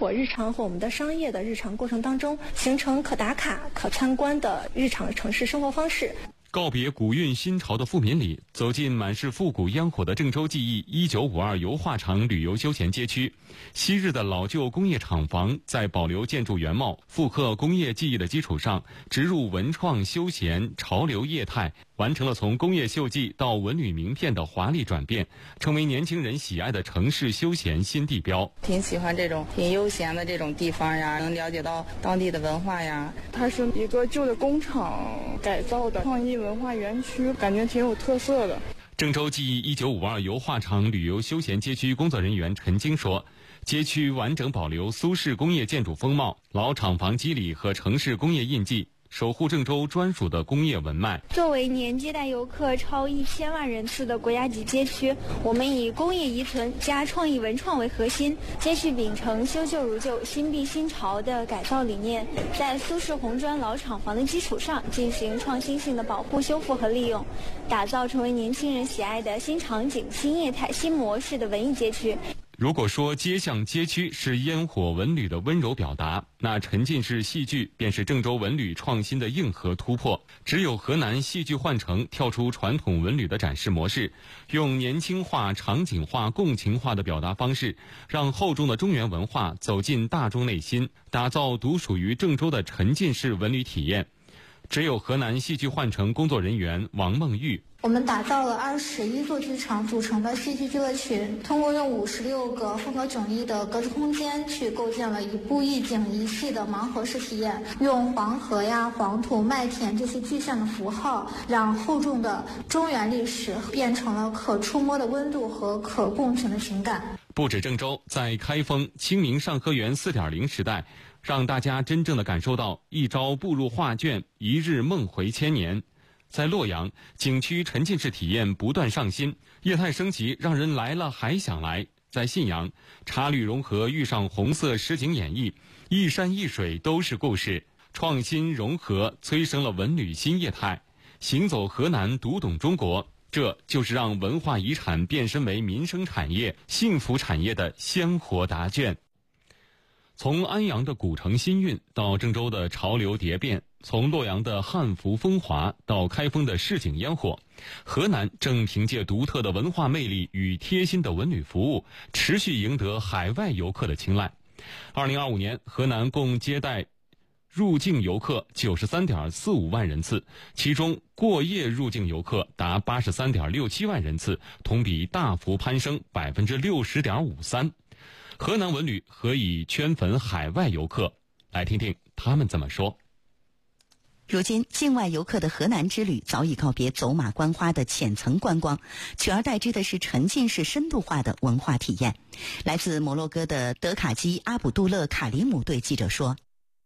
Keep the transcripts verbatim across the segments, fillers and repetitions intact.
活日常和我们的商业的日常过程当中，形成可打卡、可参观的日常城市生活方式。 告别古韵新潮的富民里，走进满是复古烟火的郑州记忆一九五二油画厂旅游休闲街区。昔日的老旧工业厂房在保留建筑原貌、复刻工业技艺的基础上，植入文创休闲潮流业态，完成了从工业锈迹到文旅名片的华丽转变，成为年轻人喜爱的城市休闲新地标。 挺喜欢这种挺悠闲的这种地方呀，能了解到当地的文化呀。 它是一个旧的工厂改造的创意文化园区，感觉挺有特色的。 郑州记忆一九五二油画厂旅游休闲街区工作人员陈晶说，街区完整保留苏式工业建筑风貌、老厂房肌理和城市工业印记，守护郑州专属的工业文脉。 作为年接待游客超一千万人次的国家级街区，我们以工业遗存加创意文创为核心，接续秉承修旧如旧、新碧新潮的改造理念，在苏式红砖老厂房的基础上进行创新性的保护、修复和利用，打造成为年轻人喜爱的新场景、新业态、新模式的文艺街区。 如果说街巷街区是烟火文旅的温柔表达，那沉浸式戏剧便是郑州文旅创新的硬核突破。只有河南戏剧幻城跳出传统文旅的展示模式，用年轻化、场景化、共情化的表达方式，让厚重的中原文化走进大众内心，打造独属于郑州的沉浸式文旅体验。只有河南戏剧幻城工作人员王梦玉， 我们打造了二十一座剧场组成的戏剧俱乐群，通过用五十六个风格迥异的格子空间去构建了一步一景一戏的盲盒式体验，用黄河呀、黄土、麦田这些具象的符号，让厚重的中原历史变成了可触摸的温度和可共情的情感。 不止郑州，在开封清明上河园 四点零 时代，让大家真正的感受到一朝步入画卷，一日梦回千年。在洛阳，景区沉浸式体验不断上新，业态升级让人来了还想来。在信阳，茶旅融合遇上红色实景演绎，一山一水都是故事，创新融合催生了文旅新业态。行走河南，读懂中国，这就是让文化遗产变身为民生产业、幸福产业的鲜活答卷。从安阳的古城新韵到郑州的潮流蝶变，从洛阳的汉服风华到开封的市井烟火，河南正凭借独特的文化魅力与贴心的文旅服务，持续赢得海外游客的青睐。二零二五年，河南共接待入境游客 九十三点四五万人次，其中过夜入境游客达 八十三点六七万人次，同比大幅攀升 百分之六十点五三。河南文旅何以圈粉海外游客？来听听他们怎么说。 如今，境外游客的河南之旅早已告别走马观花的浅层观光，取而代之的是沉浸式深度化的文化体验。来自摩洛哥的德卡基阿卜杜勒卡里姆对记者说，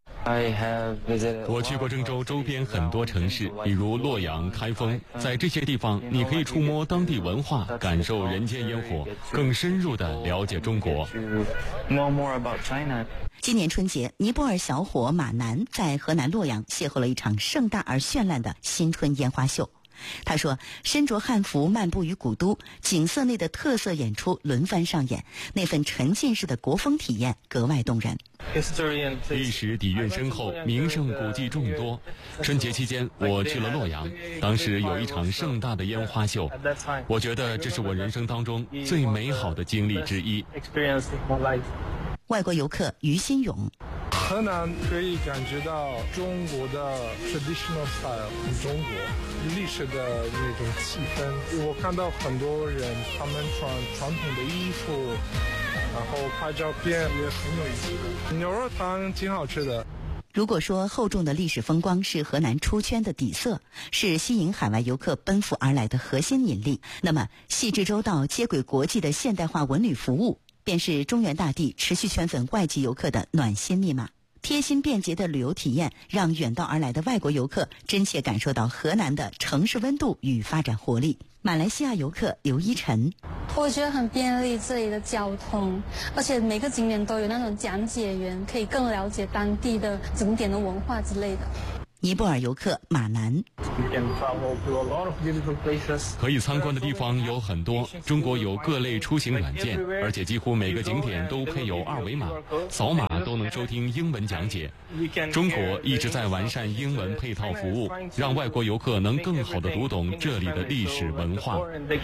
我去过郑州周边很多城市，比如洛阳、开封，在这些地方你可以触摸当地文化，感受人间烟火，更深入地了解中国。 今年春节，尼泊尔小伙马南在河南洛阳邂逅了一场盛大而绚烂的新春烟花秀。他说，身着汉服漫步于古都，景色内的特色演出轮番上演，那份沉浸式的国风体验格外动人。 历史底蕴深厚，名胜古迹众多。春节期间，我去了洛阳，当时有一场盛大的烟花秀，我觉得这是我人生当中最美好的经历之一。 外国游客于新勇， 河南可以感觉到中国的 traditional style， 中国历史的那种气氛。我看到很多人他们穿传统的衣服，然后拍照片也很有意思。牛肉汤挺好吃的。 如果说厚重的历史风光是河南出圈的底色，是吸引海外游客奔赴而来的核心引力，那么细致周到、接轨国际的现代化文旅服务，便是中原大地持续圈粉外籍游客的暖心密码。贴心便捷的旅游体验，让远道而来的外国游客真切感受到河南的城市温度与发展活力。马来西亚游客刘一晨， 我觉得很便利这里的交通，而且每个景点都有那种讲解员，可以更了解当地的景点的文化之类的。 尼泊尔游客马南。 可以参观的地方有很多，中国有各类出行软件，而且几乎每个景点都配有二维码，扫码都能收听英文讲解。中国一直在完善英文配套服务，让外国游客能更好地读懂这里的历史文化。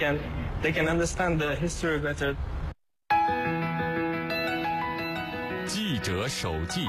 记者手记。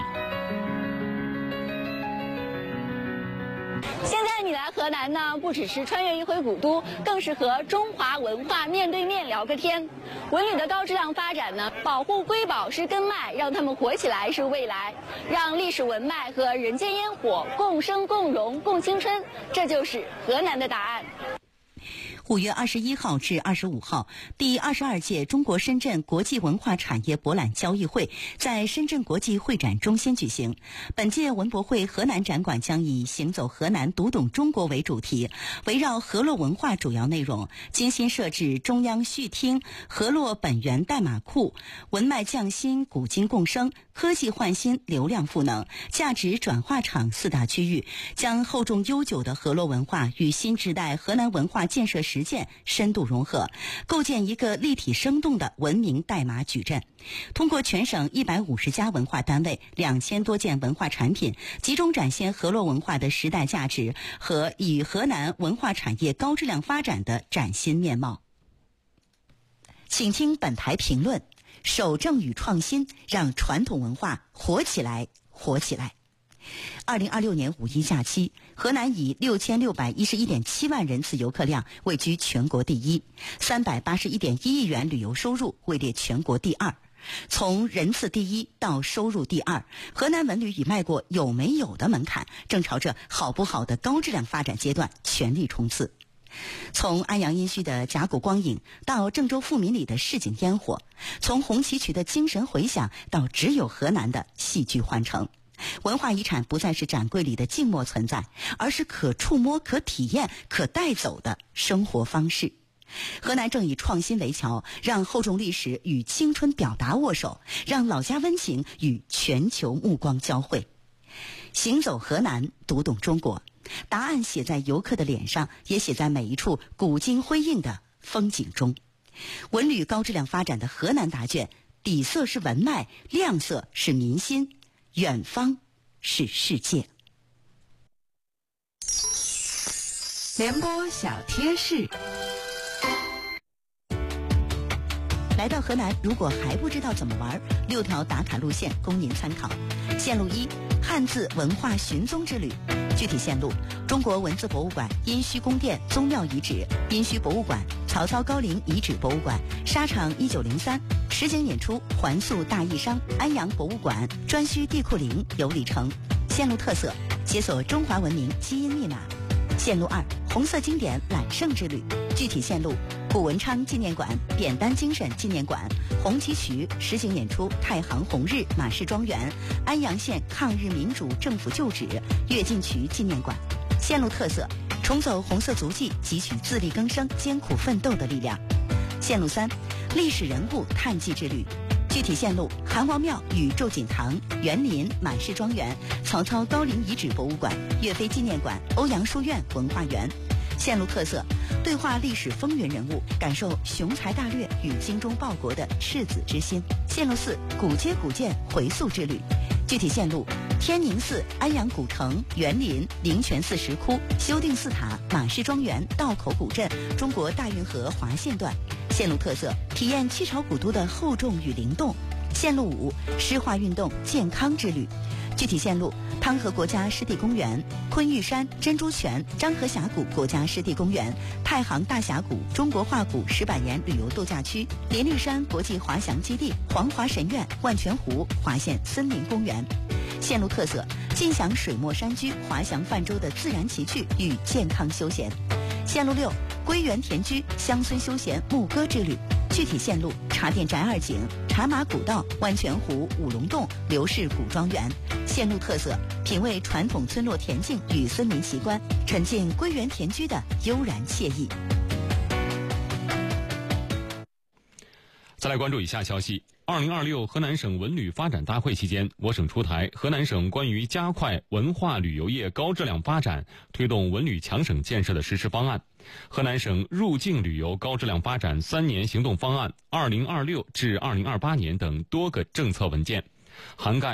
现在你来河南呢，不只是穿越一回古都，更是和中华文化面对面聊个天。文旅的高质量发展呢，保护瑰宝是根脉，让他们活起来是未来，让历史文脉和人间烟火共生共荣共青春，这就是河南的答案。 五月二十一号至二十五号，第二十二届中国深圳国际文化产业博览交易会在深圳国际会展中心举行。本届文博会河南展馆将以行走河南读懂中国为主题，围绕河洛文化主要内容，精心设置中央序厅、河洛本源代码库、文脉匠心、古今共生、科技焕新、流量赋能、价值转化场四大区域，将厚重悠久的河洛文化与新时代河南文化建设实践深度融合，构建一个立体生动的文明代码矩阵。通过全省一百五十家文化单位、两千多件文化产品，集中展现河洛文化的时代价值和与河南文化产业高质量发展的崭新面貌。请听本台评论：守正与创新，让传统文化活起来，活起来。二零二六年五一假期，河南以六千六百一十一点七万人次游客量位居全国第一，三百八十一点一亿元旅游收入位列全国第二。从人次第一到收入第二，河南文旅已迈过有没有的门槛，正朝着好不好的高质量发展阶段全力冲刺。从安阳殷墟的甲骨光影到郑州富民里的市井烟火，从红旗渠的精神回响到只有河南的戏剧幻城。文化遗产不再是展柜里的静默存在，而是可触摸、可体验、可带走的生活方式。河南正以创新为桥，让厚重历史与青春表达握手，让老家温情与全球目光交汇。行走河南，读懂中国，答案写在游客的脸上，也写在每一处古今辉映的风景中。文旅高质量发展的河南答卷，底色是文脉，亮色是民心，远方是世界。 联播小贴士。 来到河南，如果还不知道怎么玩，六条打卡路线供您参考。线路一：汉字文化寻踪之旅。具体线路：中国文字博物馆、殷墟宫殿宗庙遗址、殷墟博物馆、曹操高陵遗址博物馆、沙场一九零三。实景演出：环塑大义商、安阳博物馆、颛顼地库陵游里程。线路特色：解锁中华文明基因密码。线路二：红色经典揽胜之旅。具体线路：古文昌纪念馆、扁担精神纪念馆、红旗渠实景演出太行红日马氏庄园、安阳县抗日民主政府旧址、跃进渠纪念馆。线路特色：重走红色足迹，汲取自力更生艰苦奋斗的力量。线路三：历史人物探迹之旅。具体线路：韩王庙与周景堂、园林满氏庄园、曹操高陵遗址博物馆、岳飞纪念馆、欧阳书院文化园。线路特色：对话历史风云人物，感受雄才大略与精忠报国的赤子之心。线路四：古街古建回溯之旅。具体线路：天宁寺、安阳古城、园林、灵泉寺石窟、修定寺塔、马氏庄园、道口古镇、中国大运河华线段。线路特色：体验七朝古都的厚重与灵动。线路五：诗化运动健康之旅。具体线路：汤河国家湿地公园、昆玉山、珍珠泉、张河峡谷国家湿地公园、太行大峡谷中国画谷十百年旅游度假区、连绿山国际滑翔基地、黄华神院、万泉湖华县森林公园。线路特色：尽享水墨山居、滑翔泛舟的自然奇趣与健康休闲。线路六：归园田居乡村休闲牧歌之旅。具体线路：茶店宅二景、茶马古道、万泉湖、五龙洞、刘氏古庄园。线路特色：品味传统村落田径与森林奇观，沉浸归园田居的悠然惬意。 再来关注以下消息。 二零二六河南省文旅发展大会期间，我省出台《河南省关于加快文化旅游业高质量发展、推动文旅强省建设的实施方案》、河南省入境旅游高质量发展三年行动方案（二零二六至二零二八年）等多个政策文件，涵盖